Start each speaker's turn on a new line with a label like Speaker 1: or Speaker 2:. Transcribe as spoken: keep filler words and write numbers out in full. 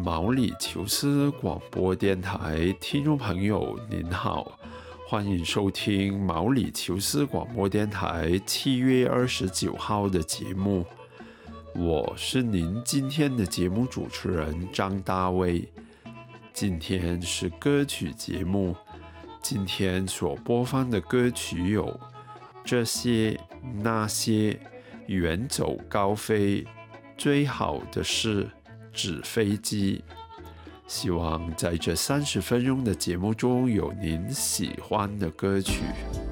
Speaker 1: 毛里求斯广播电台听众朋友您好，欢迎收听毛里求斯广播电台七月二十九号的节目。我是您今天的节目主持人张大卫。今天是歌曲节目，今天所播放的歌曲有这些、那些、远走高飞、最好的是、纸飞机。希望在这三十分钟的节目中有您喜欢的歌曲。